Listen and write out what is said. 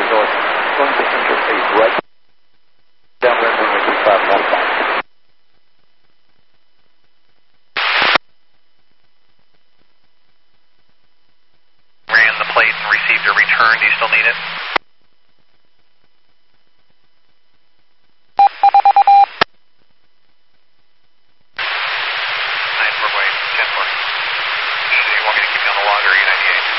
north, going to interface right downwind runway 25 left side. Ran the plate and received a return. Do you still need it? You want me to keep you on the log or are you 98?